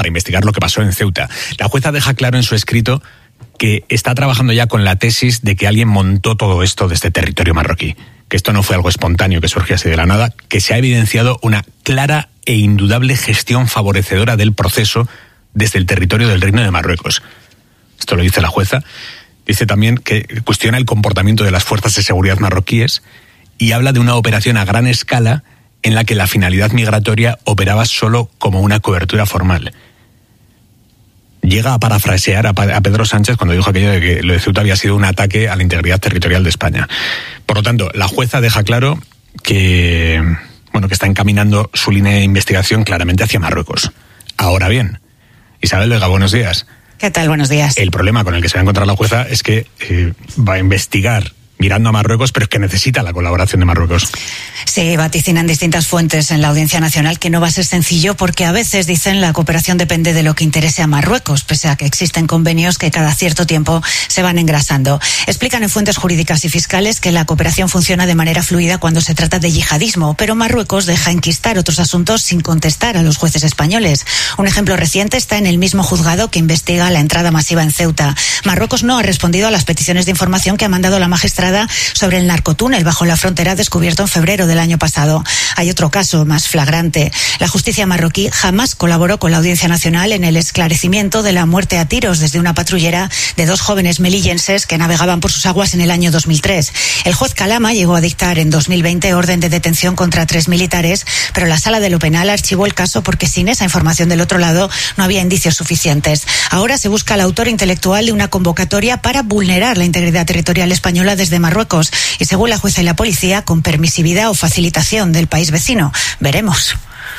para investigar lo que pasó en Ceuta. La jueza deja claro en su escrito que está trabajando ya con la tesis de que alguien montó todo esto desde territorio marroquí, que esto no fue algo espontáneo que surgió así de la nada, que se ha evidenciado una clara e indudable gestión favorecedora del proceso desde el territorio del Reino de Marruecos. Esto lo dice la jueza. Dice también que cuestiona el comportamiento de las fuerzas de seguridad marroquíes y habla de una operación a gran escala en la que la finalidad migratoria operaba solo como una cobertura formal. Llega a parafrasear a Pedro Sánchez cuando dijo aquello de que lo de Ceuta había sido un ataque a la integridad territorial de España. Por lo tanto, la jueza deja claro que está encaminando su línea de investigación claramente hacia Marruecos. Ahora bien, Isabel Vega, buenos días. ¿Qué tal? Buenos días. El problema con el que se va a encontrar la jueza es que va a investigar mirando a Marruecos, pero es que necesita la colaboración de Marruecos. Sí, vaticinan distintas fuentes en la Audiencia Nacional que no va a ser sencillo porque a veces dicen la cooperación depende de lo que interese a Marruecos, pese a que existen convenios que cada cierto tiempo se van engrasando. Explican en fuentes jurídicas y fiscales que la cooperación funciona de manera fluida cuando se trata de yihadismo, pero Marruecos deja enquistar otros asuntos sin contestar a los jueces españoles. Un ejemplo reciente está en el mismo juzgado que investiga la entrada masiva en Ceuta. Marruecos no ha respondido a las peticiones de información que ha mandado la magistrada sobre el narcotúnel bajo la frontera descubierto en febrero del año pasado. Hay otro caso más flagrante. La justicia marroquí jamás colaboró con la Audiencia Nacional en el esclarecimiento de la muerte a tiros desde una patrullera de 2 jóvenes melillenses que navegaban por sus aguas en el año 2003. El juez Calama llegó a dictar en 2020 orden de detención contra 3 militares, pero la Sala de lo Penal archivó el caso porque sin esa información del otro lado no había indicios suficientes. Ahora se busca al autor intelectual de una convocatoria para vulnerar la integridad territorial española desde Marruecos y, según la jueza y la policía, con permisividad o facilitación del país vecino. Veremos.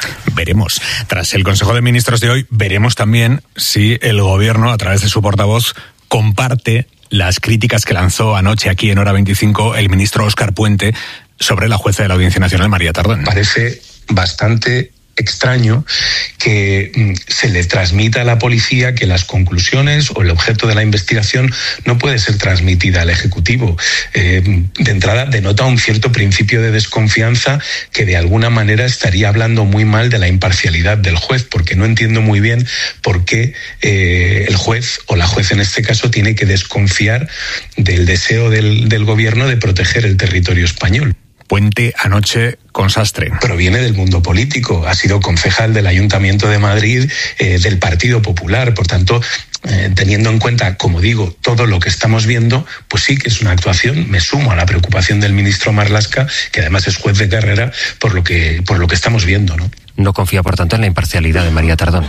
Tras el Consejo de Ministros de hoy, veremos también si el Gobierno, a través de su portavoz, comparte las críticas que lanzó anoche aquí en Hora 25 el ministro Óscar Puente sobre la jueza de la Audiencia Nacional, María Tardón. Parece bastante extraño que se le transmita a la policía que las conclusiones o el objeto de la investigación no puede ser transmitida al Ejecutivo. De entrada denota un cierto principio de desconfianza que de alguna manera estaría hablando muy mal de la imparcialidad del juez, porque no entiendo muy bien por qué el juez o la juez en este caso tiene que desconfiar del deseo del gobierno de proteger el territorio español. Puente anoche con Sastre. Proviene del mundo político, ha sido concejal del Ayuntamiento de Madrid, del Partido Popular, por tanto, teniendo en cuenta, como digo, todo lo que estamos viendo, pues sí que es una actuación. Me sumo a la preocupación del ministro Marlaska, que además es juez de carrera, por lo que estamos viendo, ¿no? No confía, por tanto, en la imparcialidad de María Tardón.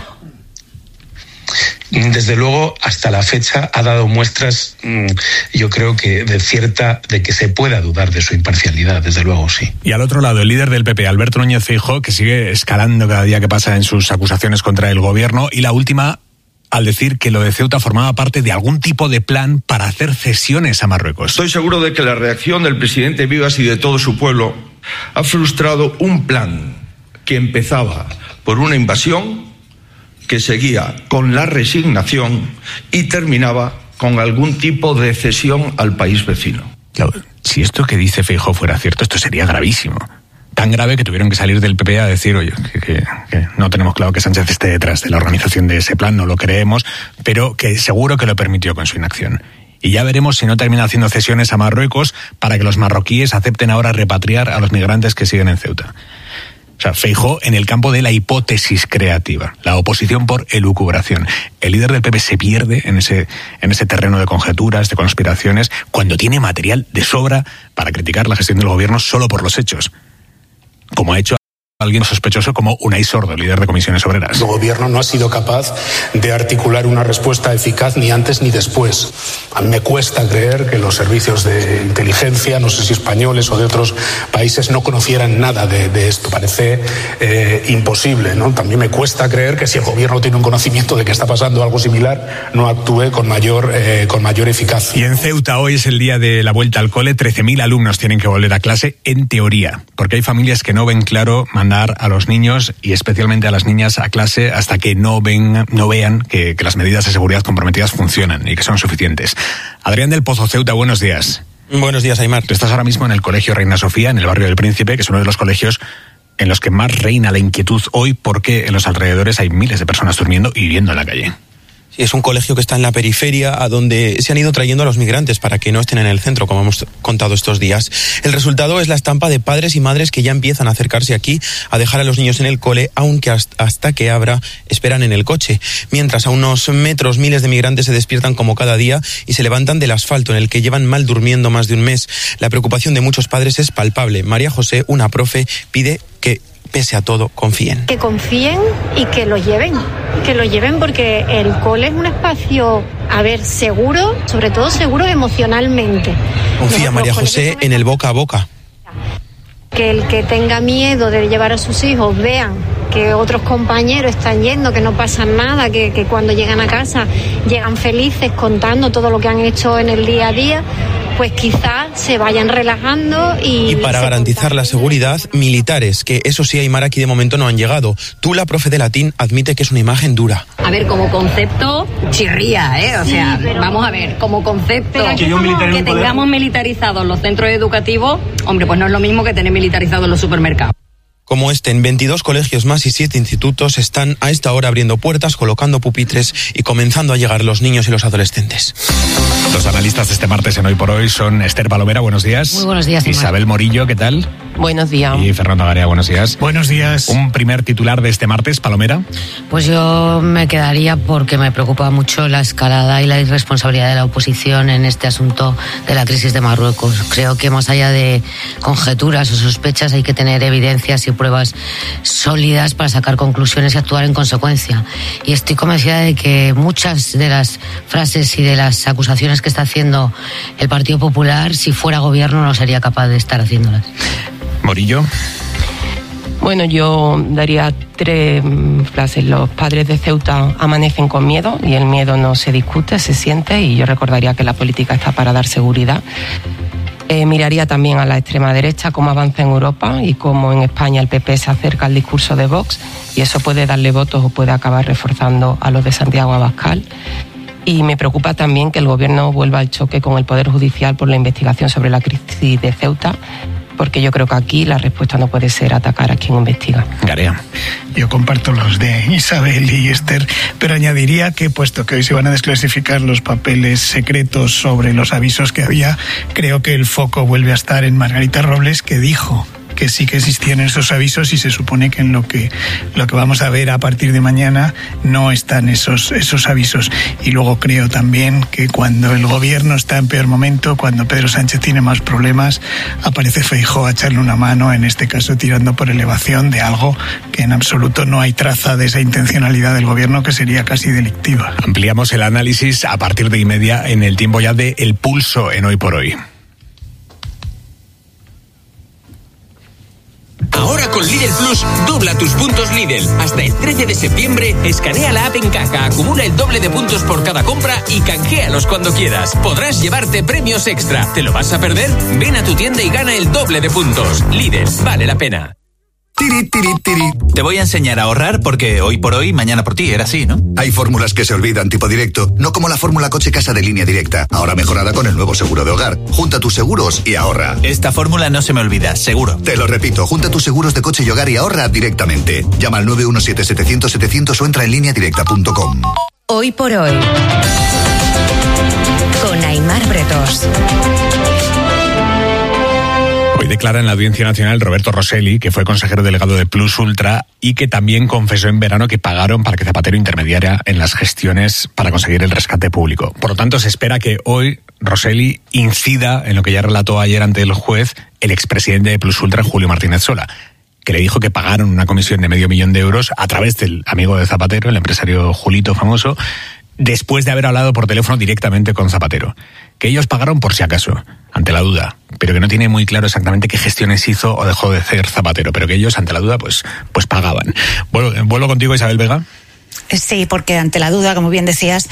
Desde luego, hasta la fecha ha dado muestras, yo creo que de que se pueda dudar de su imparcialidad, desde luego, sí. Y al otro lado, el líder del PP, Alberto Núñez Feijóo, que sigue escalando cada día que pasa en sus acusaciones contra el gobierno, y la última al decir que lo de Ceuta formaba parte de algún tipo de plan para hacer cesiones a Marruecos. Estoy seguro de que la reacción del presidente Vivas y de todo su pueblo ha frustrado un plan que empezaba por una invasión, que seguía con la resignación y terminaba con algún tipo de cesión al país vecino. Claro, si esto que dice Feijóo fuera cierto, esto sería gravísimo. Tan grave que tuvieron que salir del PP a decir, oye, que no tenemos claro que Sánchez esté detrás de la organización de ese plan, no lo creemos, pero que seguro que lo permitió con su inacción. Y ya veremos si no termina haciendo cesiones a Marruecos para que los marroquíes acepten ahora repatriar a los migrantes que siguen en Ceuta. O sea, Feijóo en el campo de la hipótesis creativa, la oposición por elucubración. El líder del PP se pierde en ese terreno de conjeturas, de conspiraciones, cuando tiene material de sobra para criticar la gestión del gobierno solo por los hechos, como ha hecho alguien sospechoso como Unai Sordo, líder de Comisiones Obreras. El gobierno no ha sido capaz de articular una respuesta eficaz ni antes ni después. A mí me cuesta creer que los servicios de inteligencia, no sé si españoles o de otros países, no conocieran nada de esto. Parece imposible, ¿no? También me cuesta creer que si el gobierno tiene un conocimiento de que está pasando algo similar, no actúe con mayor eficacia. Y en Ceuta hoy es el día de la vuelta al cole. 13.000 alumnos tienen que volver a clase, en teoría, porque hay familias que no ven claro mandar a los niños y especialmente a las niñas a clase hasta que no vean que las medidas de seguridad comprometidas funcionan y que son suficientes. Adrián del Pozo, Ceuta, buenos días. Buenos días, Aimar. Tú estás ahora mismo en el Colegio Reina Sofía, en el barrio del Príncipe, que es uno de los colegios en los que más reina la inquietud hoy porque en los alrededores hay miles de personas durmiendo y viviendo en la calle. Sí, es un colegio que está en la periferia, a donde se han ido trayendo a los migrantes para que no estén en el centro, como hemos contado estos días. El resultado es la estampa de padres y madres que ya empiezan a acercarse aquí a dejar a los niños en el cole, aunque hasta que abra esperan en el coche. Mientras a unos metros miles de migrantes se despiertan como cada día y se levantan del asfalto en el que llevan mal durmiendo más de un mes. La preocupación de muchos padres es palpable. María José, una profe, pide que pese a todo, confíen. Que confíen y que lo lleven porque el cole es un espacio, seguro, sobre todo seguro emocionalmente. Confía María José en el boca a boca. Que el que tenga miedo de llevar a sus hijos vean que otros compañeros están yendo, que no pasa nada, que cuando llegan a casa llegan felices contando todo lo que han hecho en el día a día, pues quizás se vayan relajando y para garantizar la seguridad, militares, que eso sí, Aymar, aquí de momento no han llegado. Tú, la profe de latín, admite que es una imagen dura. A ver, como concepto, chirría, O sea, vamos a ver, como concepto, que tengamos militarizados los centros educativos, hombre, pues no es lo mismo que tener militarizados los supermercados. Como en 22 colegios más y 7 institutos están a esta hora abriendo puertas, colocando pupitres y comenzando a llegar los niños y los adolescentes. Los analistas de este martes en Hoy por Hoy son Esther Palomera, buenos días. Muy buenos días, Isabel Morillo, ¿qué tal? Buenos días. Y Fernando Garea, buenos días. Buenos días. Un primer titular de este martes, Palomera. Pues yo me quedaría porque me preocupa mucho la escalada y la irresponsabilidad de la oposición en este asunto de la crisis de Marruecos. Creo que más allá de conjeturas o sospechas hay que tener evidencias y pruebas sólidas para sacar conclusiones y actuar en consecuencia. Y estoy convencida de que muchas de las frases y de las acusaciones que está haciendo el Partido Popular, si fuera gobierno, no sería capaz de estar haciéndolas. Morillo. Bueno, yo daría 3 frases. Los padres de Ceuta amanecen con miedo y el miedo no se discute, se siente, y yo recordaría que la política está para dar seguridad. Miraría también a la extrema derecha, cómo avanza en Europa y cómo en España el PP se acerca al discurso de Vox, y eso puede darle votos o puede acabar reforzando a los de Santiago Abascal. Y me preocupa también que el gobierno vuelva al choque con el Poder Judicial por la investigación sobre la crisis de Ceuta, porque yo creo que aquí la respuesta no puede ser atacar a quien investiga. Garea. Yo comparto los de Isabel y Esther, pero añadiría que, puesto que hoy se van a desclasificar los papeles secretos sobre los avisos que había, creo que el foco vuelve a estar en Margarita Robles, que dijo que sí que existían esos avisos, y se supone que en lo que vamos a ver a partir de mañana no están esos avisos. Y luego creo también que cuando el gobierno está en peor momento, cuando Pedro Sánchez tiene más problemas, aparece Feijóo a echarle una mano, en este caso tirando por elevación de algo que en absoluto no hay traza de esa intencionalidad del gobierno, que sería casi delictiva. Ampliamos el análisis a partir de 1:30 en el tiempo ya de El Pulso en Hoy por Hoy. Ahora con Lidl Plus, dobla tus puntos Lidl. Hasta el 13 de septiembre, escanea la app en caja, acumula el doble de puntos por cada compra y canjealos cuando quieras. Podrás llevarte premios extra. ¿Te lo vas a perder? Ven a tu tienda y gana el doble de puntos. Lidl, vale la pena. Tiri, tiri, tiri. Te voy a enseñar a ahorrar porque hoy por hoy, mañana por ti, era así, ¿no? Hay fórmulas que se olvidan, tipo directo, no como la fórmula coche casa de Línea Directa, ahora mejorada con el nuevo seguro de hogar. Junta tus seguros y ahorra. Esta fórmula no se me olvida, seguro. Te lo repito, junta tus seguros de coche y hogar y ahorra directamente. Llama al 917-700-700 o entra en lineadirecta.com. Hoy por hoy, con Aymar Bretos. Hoy declara en la Audiencia Nacional Roberto Rosselli, que fue consejero delegado de Plus Ultra y que también confesó en verano que pagaron para que Zapatero intermediara en las gestiones para conseguir el rescate público. Por lo tanto, se espera que hoy Rosselli incida en lo que ya relató ayer ante el juez el expresidente de Plus Ultra, Julio Martínez Sola, que le dijo que pagaron una comisión de $500,000 a través del amigo de Zapatero, el empresario Julito famoso, después de haber hablado por teléfono directamente con Zapatero. Que ellos pagaron por si acaso, ante la duda, pero que no tiene muy claro exactamente qué gestiones hizo o dejó de hacer Zapatero, pero que ellos, ante la duda, pues pagaban. Vuelvo contigo, Isabel Vega. Sí, porque ante la duda, como bien decías, pagó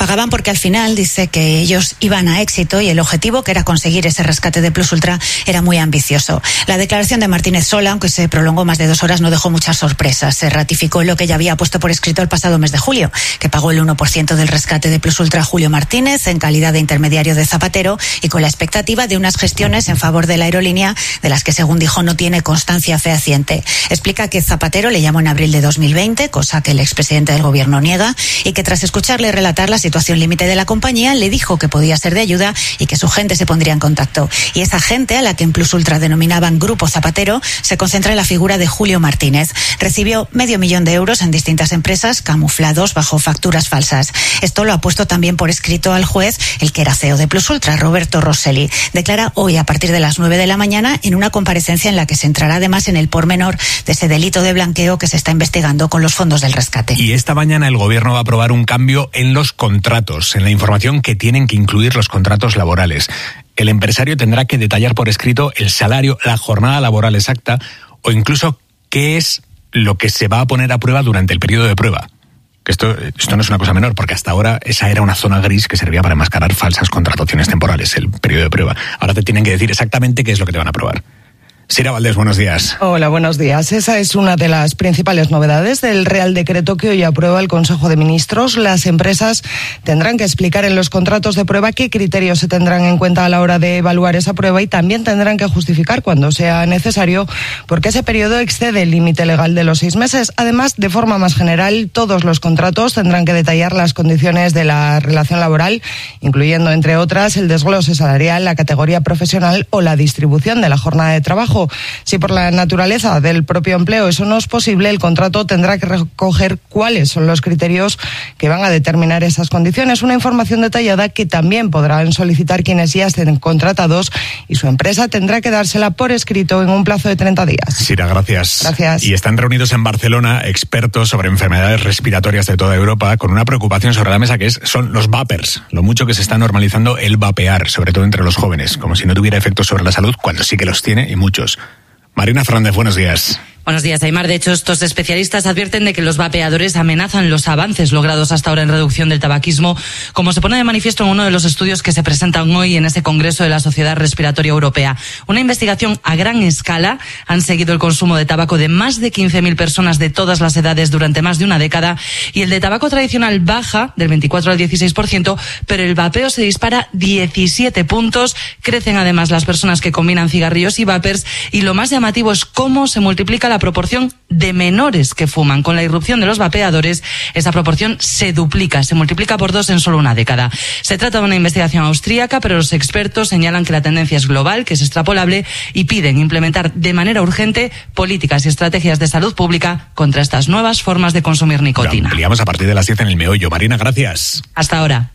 Pagaban porque al final dice que ellos iban a éxito y el objetivo, que era conseguir ese rescate de Plus Ultra, era muy ambicioso. La declaración de Martínez Sola, aunque se prolongó más de 2 horas, no dejó muchas sorpresas. Se ratificó lo que ya había puesto por escrito el pasado mes de julio, que pagó el 1% del rescate de Plus Ultra a Julio Martínez en calidad de intermediario de Zapatero y con la expectativa de unas gestiones en favor de la aerolínea de las que, según dijo, no tiene constancia fehaciente. Explica que Zapatero le llamó en abril de 2020, cosa que el expresidente del gobierno niega, y que tras escucharle relatar la situación límite de la compañía, le dijo que podía ser de ayuda y que su gente se pondría en contacto. Y esa gente, a la que en Plus Ultra denominaban Grupo Zapatero, se concentra en la figura de Julio Martínez. Recibió $500,000 de euros en distintas empresas, camuflados bajo facturas falsas. Esto lo ha puesto también por escrito al juez el que era CEO de Plus Ultra, Roberto Rosselli. Declara hoy a partir de las 9 de la mañana en una comparecencia en la que se entrará además en el pormenor de ese delito de blanqueo que se está investigando con los fondos del rescate. Y esta mañana el gobierno va a aprobar un cambio en los contratos, en la información que tienen que incluir los contratos laborales. El empresario tendrá que detallar por escrito el salario, la jornada laboral exacta o incluso qué es lo que se va a poner a prueba durante el periodo de prueba. Que esto no es una cosa menor, porque hasta ahora esa era una zona gris que servía para enmascarar falsas contrataciones temporales, el periodo de prueba. Ahora te tienen que decir exactamente qué es lo que te van a probar. Sira Valdés, buenos días. Hola, buenos días. Esa es una de las principales novedades del Real Decreto que hoy aprueba el Consejo de Ministros. Las empresas tendrán que explicar en los contratos de prueba qué criterios se tendrán en cuenta a la hora de evaluar esa prueba y también tendrán que justificar, cuando sea necesario, por qué ese periodo excede el límite legal de los 6 meses. Además, de forma más general, todos los contratos tendrán que detallar las condiciones de la relación laboral, incluyendo, entre otras, el desglose salarial, la categoría profesional o la distribución de la jornada de trabajo. Si por la naturaleza del propio empleo eso no es posible, el contrato tendrá que recoger cuáles son los criterios que van a determinar esas condiciones. Una información detallada que también podrán solicitar quienes ya estén contratados y su empresa tendrá que dársela por escrito en un plazo de 30 días. Sira, gracias. Gracias. Y están reunidos en Barcelona expertos sobre enfermedades respiratorias de toda Europa con una preocupación sobre la mesa que son los vapers. Lo mucho que se está normalizando el vapear, sobre todo entre los jóvenes, como si no tuviera efectos sobre la salud, cuando sí que los tiene y muchos. Marina Fernández, buenos días. Buenos días, Aimar. De hecho, estos especialistas advierten de que los vapeadores amenazan los avances logrados hasta ahora en reducción del tabaquismo, como se pone de manifiesto en uno de los estudios que se presentan hoy en ese Congreso de la Sociedad Respiratoria Europea. Una investigación a gran escala. Han seguido el consumo de tabaco de más de 15.000 personas de todas las edades durante más de una década y el de tabaco tradicional baja del 24 al 16%, pero el vapeo se dispara 17 puntos. Crecen además las personas que combinan cigarrillos y vapers y lo más llamativo es cómo se multiplica la proporción de menores que fuman. Con la irrupción de los vapeadores, esa proporción se duplica, se multiplica por 2 en solo una década. Se trata de una investigación austríaca, pero los expertos señalan que la tendencia es global, que es extrapolable y piden implementar de manera urgente políticas y estrategias de salud pública contra estas nuevas formas de consumir nicotina. Ampliamos a partir de las 10 en El Meollo. Marina, gracias. Hasta ahora.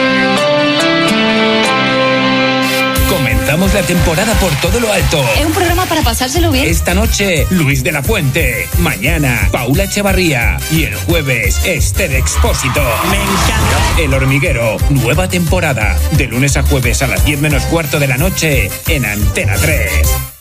Comenzamos la temporada por todo lo alto. Es un programa para pasárselo bien. Esta noche, Luis de la Fuente. Mañana, Paula Echevarría. Y el jueves, Esther Expósito. Me encanta. El Hormiguero. Nueva temporada. De lunes a jueves a las 10 menos cuarto de la noche en Antena 3.